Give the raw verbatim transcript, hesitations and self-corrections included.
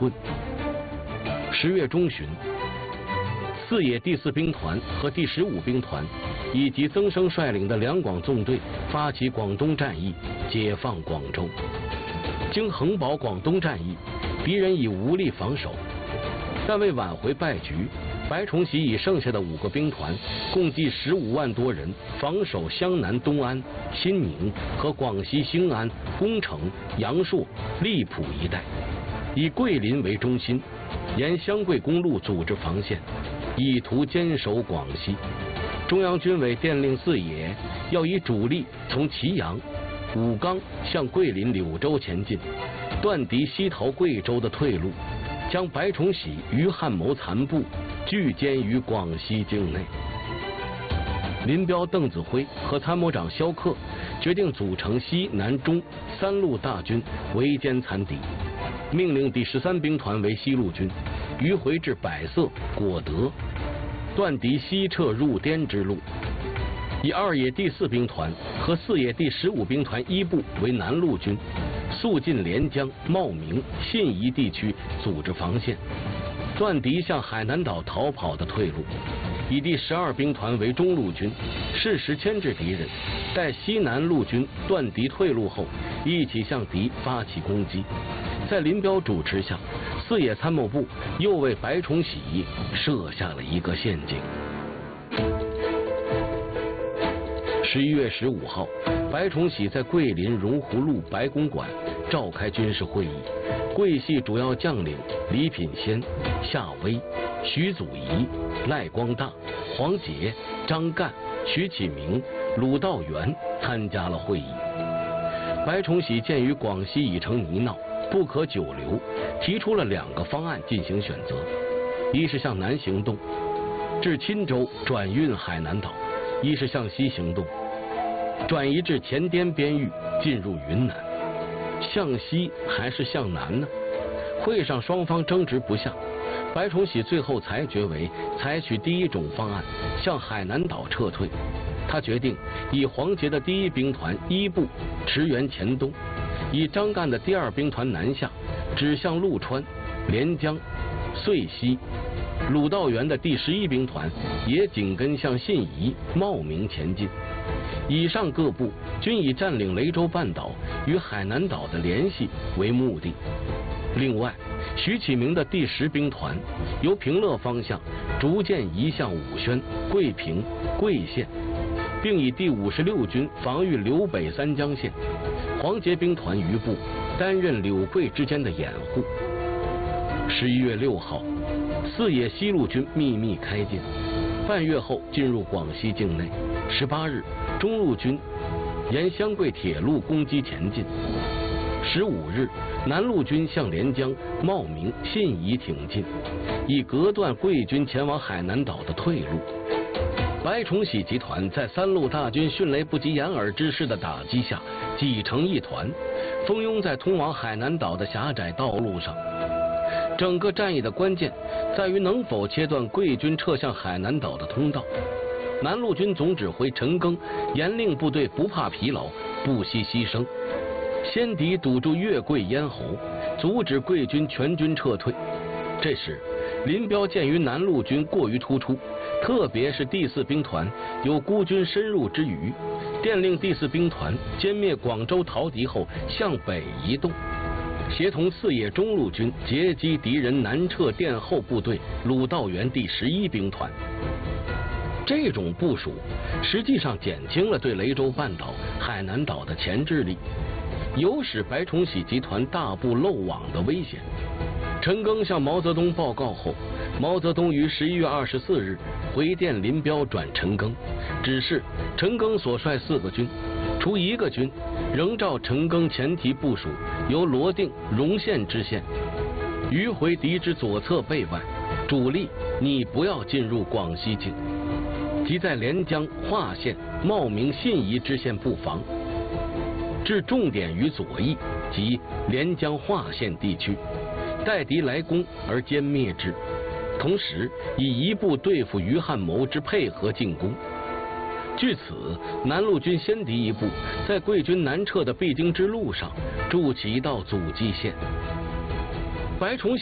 棍。十月中旬，四野第四兵团和第十五兵团以及曾生率领的两广纵队发起广东战役，解放广州。经横保广东战役，敌人已无力防守，但为挽回败局，白崇禧以剩下的五个兵团，共计十五万多人，防守湘南东安、新宁和广西兴安、恭城、阳朔、荔浦一带，以桂林为中心，沿湘桂公路组织防线，以图坚守广西。中央军委电令四野要以主力从祁阳、武冈向桂林、柳州前进，断敌西逃贵州的退路，将白崇禧、于汉谋残部聚歼于广西境内。林彪、邓子恢和参谋长萧克决定组成西南中三路大军围歼残敌，命令第十三兵团为西路军，迂回至百色、果德，断敌西撤入滇之路；以二野第四兵团和四野第十五兵团一部为南路军，肃进连江、茂名、信宜地区组织防线，断敌向海南岛逃跑的退路；以第十二兵团为中路军，适时牵制敌人，待西南路军断敌退路后，一起向敌发起攻击。在林彪主持下，四野参谋部又为白崇禧设下了一个陷阱。十一月十五号，白崇禧在桂林荣湖路白公馆召开军事会议，桂系主要将领李品仙、夏威、徐祖仪、赖光大、黄杰、张干、徐启明、鲁道元参加了会议。白崇禧鉴于广西已成泥淖，不可久留，提出了两个方案进行选择：一是向南行动，至钦州转运海南岛；一是向西行动，转移至黔滇边域，进入云南。向西还是向南呢？会上双方争执不下，白崇禧最后裁决为采取第一种方案，向海南岛撤退。他决定以黄杰的第一兵团一部驰援黔东，以张干的第二兵团南下，指向陆川、连江、遂溪；鲁道元的第十一兵团也紧跟向信宜、茂名前进。以上各部均以占领雷州半岛与海南岛的联系为目的。另外，徐启明的第十兵团由平乐方向逐渐移向武宣、桂平、桂县，并以第五十六军防御柳北三江县。黄杰兵团余部担任柳桂之间的掩护。十一月六号，四野西路军秘密开进，半月后进入广西境内。十八日，中路军沿湘桂铁路攻击前进。十五日，南路军向连江、茂名、信宜挺进，以隔断桂军前往海南岛的退路。白崇禧集团在三路大军迅雷不及掩耳之势的打击下，挤成一团，蜂拥在通往海南岛的狭窄道路上。整个战役的关键在于能否切断桂军撤向海南岛的通道。南路军总指挥陈赓严令部队不怕疲劳，不惜牺牲，先敌堵住粤桂咽喉，阻止桂军全军撤退。这时，林彪鉴于南路军过于突出，特别是第四兵团有孤军深入之虞，电令第四兵团歼灭广州逃敌后向北移动，协同四野中路军截击敌人南撤殿后部队鲁道元第十一兵团。这种部署实际上减轻了对雷州半岛、海南岛的钳制力，有使白崇禧集团大部漏网的危险。陈赓向毛泽东报告后，毛泽东于十一月二十四日回电林彪转陈赓，指示陈赓所率四个军，除一个军仍照陈赓前提部署，由罗定、荣县知县，迂回敌之左侧背外，主力你不要进入广西境，即在连江、华县、茂名、信宜知县布防，置重点于左翼及连江、华县地区，待敌来攻而歼灭之，同时以一部对付于汉谋之配合进攻。据此，南路军先敌一部在桂军南撤的必经之路上筑起一道阻击线。白崇禧